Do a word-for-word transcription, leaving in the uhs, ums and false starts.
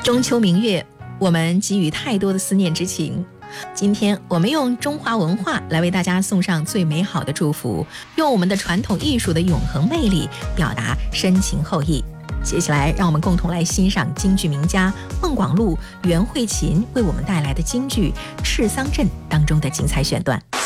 中秋明月，我们给予太多的思念之情。今天我们用中华文化来为大家送上最美好的祝福，用我们的传统艺术的永恒魅力表达深情厚谊。接下来让我们共同来欣赏京剧名家孟广禄、袁慧琴为我们带来的京剧《赤桑镇》当中的精彩选段。